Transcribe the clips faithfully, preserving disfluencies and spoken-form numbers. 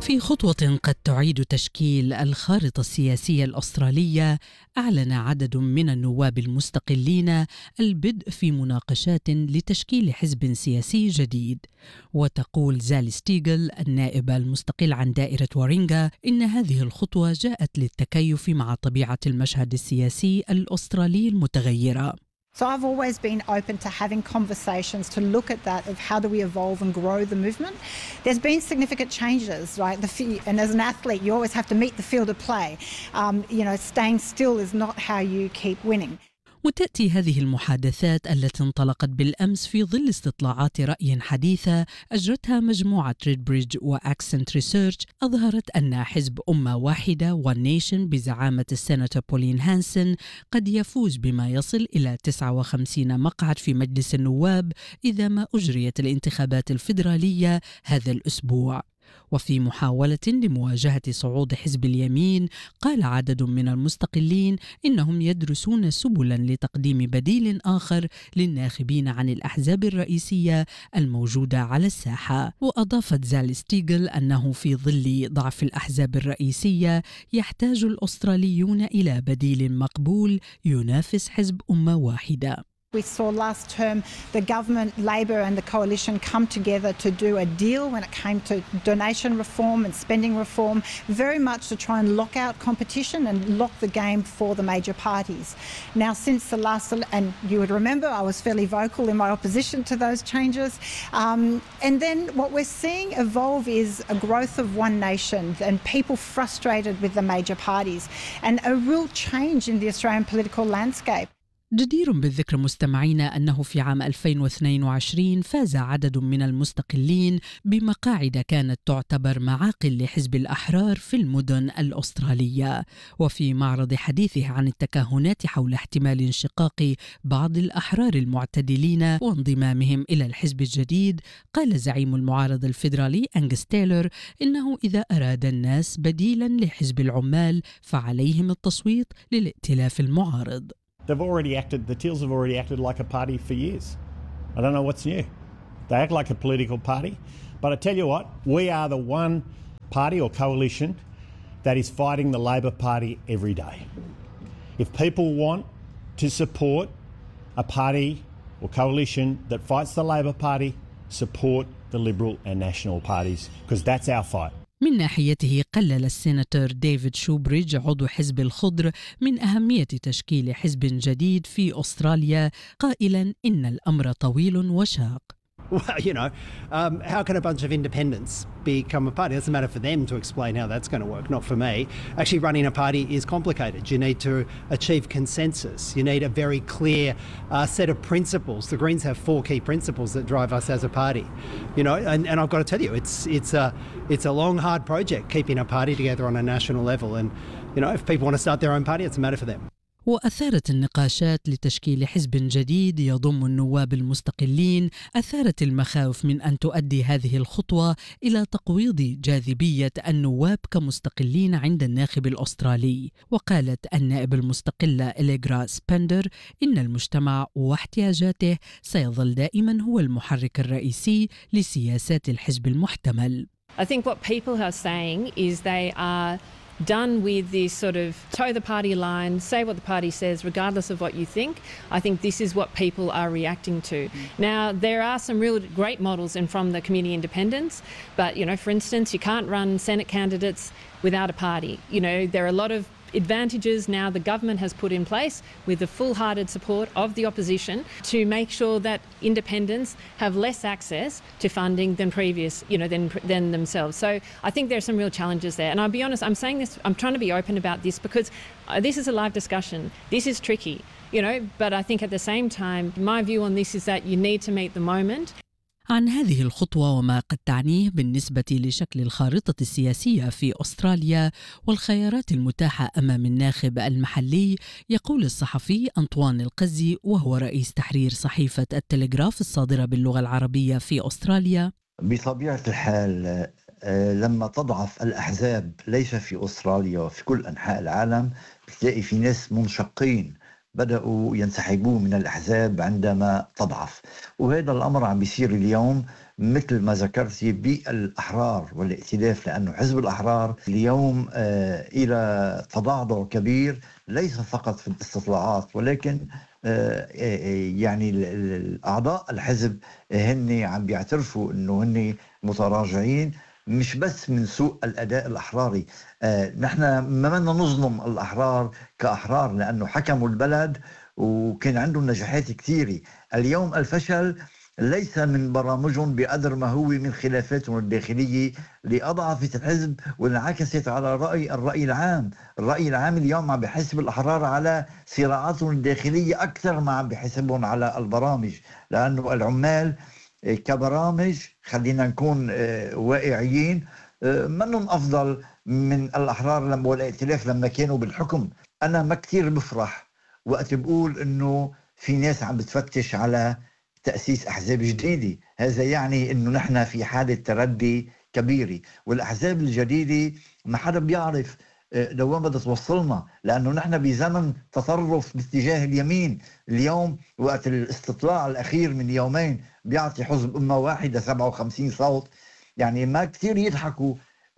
في خطوة قد تعيد تشكيل الخارطة السياسية الأسترالية، أعلن عدد من النواب المستقلين البدء في مناقشات لتشكيل حزب سياسي جديد. وتقول زالي ستيغل النائب المستقل عن دائرة وارينغا إن هذه الخطوة جاءت للتكيف مع طبيعة المشهد السياسي الأسترالي المتغيرة. So I've always been open to having conversations to look at that of how do we evolve and grow the movement. There's been significant changes, right? The f- and as an athlete, you always have to meet the field of play. Um, you know, staying still is not how you keep winning. وتأتي هذه المحادثات التي انطلقت بالأمس في ظل استطلاعات رأي حديثة أجرتها مجموعة ريدبريدج وأكسنت ريسيرش، أظهرت أن حزب أمة واحدة One Nation بزعامة السيناتور بولين هانسن قد يفوز بما يصل إلى تسعة وخمسين مقعد في مجلس النواب إذا ما أجريت الانتخابات الفيدرالية هذا الأسبوع. وفي محاولة لمواجهة صعود حزب اليمين، قال عدد من المستقلين إنهم يدرسون سبلاً لتقديم بديل آخر للناخبين عن الأحزاب الرئيسية الموجودة على الساحة. وأضافت زالي ستيغل أنه في ظل ضعف الأحزاب الرئيسية يحتاج الأستراليون إلى بديل مقبول ينافس حزب أمة واحدة. We saw last term the government, Labor and the coalition come together to do a deal when it came to donation reform and spending reform, very much to try and lock out competition and lock the game for the major parties. Now, since the last, and you would remember I was fairly vocal in my opposition to those changes, um, and then what we're seeing evolve is a growth of One Nation and people frustrated with the major parties and a real change in the Australian political landscape. جدير بالذكر مستمعينا أنه في عام ألفين واثنين وعشرين فاز عدد من المستقلين بمقاعد كانت تعتبر معاقل لحزب الأحرار في المدن الأسترالية. وفي معرض حديثه عن التكهنات حول احتمال انشقاق بعض الأحرار المعتدلين وانضمامهم إلى الحزب الجديد، قال زعيم المعارضة الفيدرالي أنغس تايلور إنه إذا أراد الناس بديلا لحزب العمال فعليهم التصويت للائتلاف المعارض. They've already acted, the Teals have already acted like a party for years. I don't know what's new. They act like a political party. But I tell you what, we are the one party or coalition that is fighting the Labor Party every day. If people want to support a party or coalition that fights the Labor Party, support the Liberal and National parties, because that's our fight. من ناحيته قلل السيناتور ديفيد شوبريدج عضو حزب الخضر من أهمية تشكيل حزب جديد في أستراليا، قائلا إن الأمر طويل وشاق. Well, you know, um, how can a bunch of independents become a party? It doesn't matter for them to explain how that's going to work, not for me. Actually, running a party is complicated. You need to achieve consensus. You need a very clear uh, set of principles. The Greens have four key principles that drive us as a party. You know, and, and I've got to tell you, it's it's a it's a long, hard project keeping a party together on a national level. And you know, if people want to start their own party, it's a matter for them. وأثارت النقاشات لتشكيل حزب جديد يضم النواب المستقلين أثارت المخاوف من أن تؤدي هذه الخطوة إلى تقويض جاذبية النواب كمستقلين عند الناخب الأسترالي. وقالت النائب المستقلة إليغرا سبندر إن المجتمع واحتياجاته سيظل دائما هو المحرك الرئيسي لسياسات الحزب المحتمل. I think what people are saying is they are done with this sort of toe the party line, say what the party says regardless of what you think. I think this is what people are reacting to. Now, there are some real great models in from the community independents, but, you know, for instance, you can't run Senate candidates without a party. You know, there are a lot of advantages now the government has put in place with the full-hearted support of the opposition to make sure that independents have less access to funding than previous, you know, than than themselves. So I think there are some real challenges there. And I'll be honest, I'm saying this, I'm trying to be open about this because uh, this is a live discussion. This is tricky, you know, but I think at the same time, my view on this is that you need to meet the moment. عن هذه الخطوة وما قد تعنيه بالنسبة لشكل الخارطة السياسية في أستراليا والخيارات المتاحة أمام الناخب المحلي، يقول الصحفي أنطوان القزي وهو رئيس تحرير صحيفة التلغراف الصادرة باللغة العربية في أستراليا: بطبيعة الحال لما تضعف الأحزاب ليس في أستراليا وفي كل أنحاء العالم بتلاقي في ناس منشقين بدأوا ينسحبوا من الأحزاب عندما تضعف، وهذا الأمر عم بيصير اليوم مثل ما ذكرتي بالأحرار والائتلاف، لأنه حزب الأحرار اليوم آه إلى تضعضع كبير ليس فقط في الاستطلاعات، ولكن آه يعني الأعضاء الحزب هن عم بيعترفوا أنه هن متراجعين، مش بس من سوء الأداء الأحراري. آه نحن ما بدنا نظلم الأحرار كأحرار لأنه حكموا البلد وكان عندهم نجاحات كثيرة. اليوم الفشل ليس من برامجهم بقدر ما هو من خلافاتهم الداخلية اللي أضعفت الحزب وانعكست على رأي الرأي العام. الرأي العام اليوم عم بحسب الأحرار على صراعاتهم الداخلية أكثر ما عم بحسبهم على البرامج، لأنه العمال كبرامج خلينا نكون واقعيين منهم أفضل من الأحرار لما والائتلاف لما كانوا بالحكم. أنا ما كتير بفرح وقت بقول إنه في ناس عم بتفتش على تأسيس أحزاب جديدة، هذا يعني إنه نحن في حالة تردي كبيرة، والأحزاب الجديدة ما حدا بيعرف لوين بدها توصلنا، لأنه نحن بزمن تطرف باتجاه اليمين. اليوم وقت الاستطلاع الأخير من يومين بيعطي حزب أمة واحدة سبعة وخمسين صوت، يعني ما كتير يضحكوا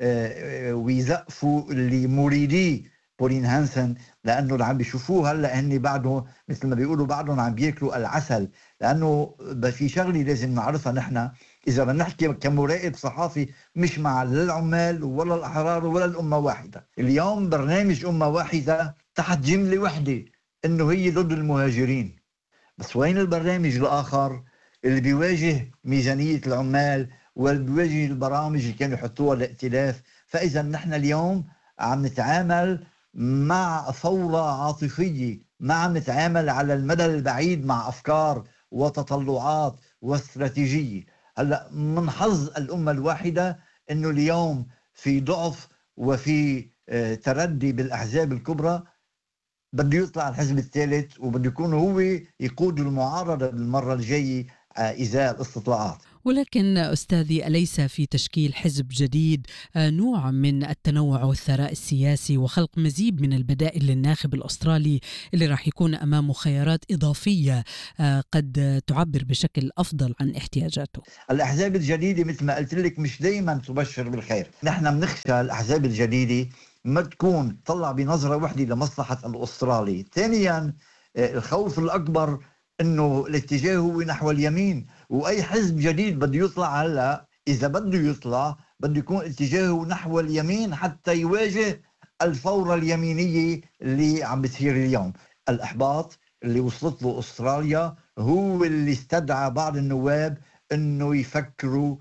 ويزقفوا اللي مريدي بولين هانسن، لأنه اللي عم بيشوفوه هلأ هني بعده مثل ما بيقولوا بعدهم عم بياكلوا العسل. لأنه في شغلة لازم نعرفها نحن إذا بدنا نحكي كمراقب صحافي، مش مع العمال ولا الأحرار ولا الأمة واحدة. اليوم برنامج أمة واحدة تحت جملة واحدة إنه هي ضد المهاجرين، بس وين البرنامج الآخر اللي بيواجه ميزانية العمال واللي بيواجه البرامج اللي كانوا يحطوها الائتلاف؟ فإذا نحن اليوم عم نتعامل مع ثورة عاطفية، ما عم نتعامل على المدى البعيد مع أفكار وتطلعات واستراتيجية. هلأ من حظ الأمة الواحدة أنه اليوم في ضعف وفي تردي بالأحزاب الكبرى، بده يطلع الحزب الثالث وبده يكون هو يقود المعارضة بالمرة الجاية إزاء الاستطلاعات. ولكن أستاذي، أليس في تشكيل حزب جديد نوع من التنوع والثراء السياسي وخلق مزيد من البدائل للناخب الأسترالي اللي راح يكون أمامه خيارات إضافية قد تعبر بشكل أفضل عن احتياجاته؟ الأحزاب الجديدة مثل ما قلت لك مش دايما تبشر بالخير. نحن بنخشى الأحزاب الجديدة ما تكون تطلع بنظرة واحدة لمصلحة الأسترالي. ثانيا الخوف الأكبر انه الاتجاه هو نحو اليمين، واي حزب جديد بده يطلع هلا اذا بده يطلع بده يكون اتجاهه نحو اليمين حتى يواجه الفورة اليمينية اللي عم بتصير اليوم. الاحباط اللي وصلت له استراليا هو اللي استدعى بعض النواب انه يفكروا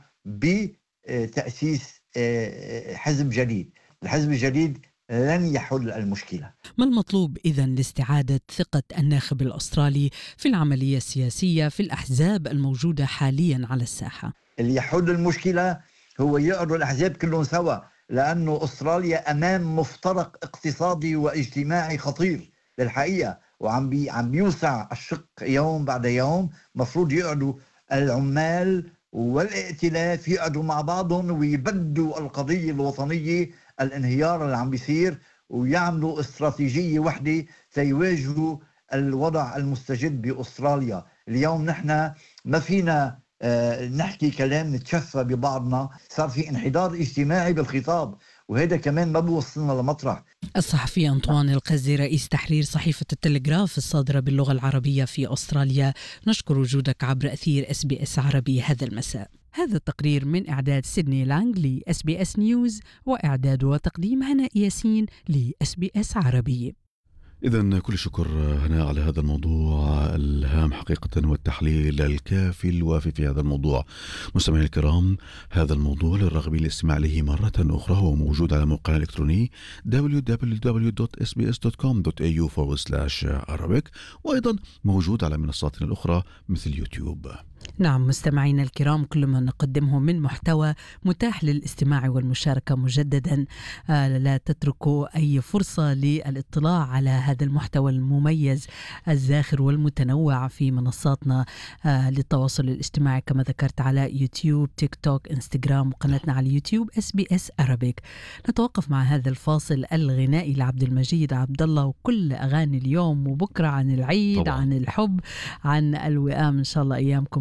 بتأسيس حزب جديد. الحزب الجديد لن يحل المشكلة. ما المطلوب إذن لاستعادة ثقة الناخب الأسترالي في العملية السياسية في الأحزاب الموجودة حاليا على الساحة؟ اللي يحل المشكلة هو يقعدوا الأحزاب كلهم سوا، لأنه أستراليا أمام مفترق اقتصادي واجتماعي خطير للحقيقة، وعم بي عم بيوسع الشق يوم بعد يوم. مفروض يقعدوا العمال والائتلاف يقعدوا مع بعضهم ويبدوا القضية الوطنية، الانهيار اللي عم بيصير، ويعملوا استراتيجية وحدة سيواجهوا الوضع المستجد بأستراليا. اليوم نحن ما فينا آه نحكي كلام نتشفى ببعضنا، صار في انحدار اجتماعي بالخطاب، وهذا كمان ما بوصلنا لمطرح. الصحفي أنطوان القزي رئيس تحرير صحيفة التلغراف الصادرة باللغة العربية في أستراليا، نشكر وجودك عبر أثير إس بي إس عربي هذا المساء. هذا التقرير من إعداد سيدني لانغ ل إس بي إس نيوز، وإعداد وتقديم هناء ياسين ل إس بي إس عربي. إذن كل شكر هناء على هذا الموضوع الهام حقيقة والتحليل الكافي الوافي في هذا الموضوع. مستمعينا الكرام، هذا الموضوع للرغبة الاستماع له مرة أخرى هو موجود على موقعنا الإلكتروني دبليو دبليو دبليو دوت إس بي إس دوت كوم دوت إيه يو فورورد سلاش عربيك، وأيضا موجود على منصاتنا الأخرى مثل يوتيوب. نعم مستمعينا الكرام، كل ما نقدمه من محتوى متاح للاستماع والمشاركة مجددا. آه لا تتركوا أي فرصة للاطلاع على هذا المحتوى المميز الزاخر والمتنوع في منصاتنا آه للتواصل الاجتماعي كما ذكرت على يوتيوب، تيك توك، انستغرام، وقناتنا على اليوتيوب إس بي إس Arabic. نتوقف مع هذا الفاصل الغنائي لعبد المجيد عبد الله، وكل أغاني اليوم وبكرة عن العيد طبعا. عن الحب، عن الوئام. إن شاء الله أيامكم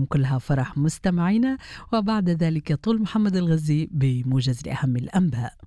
كلها فرح مستمعينا، وبعد ذلك طول محمد الغزي بموجز لأهم الأنباء.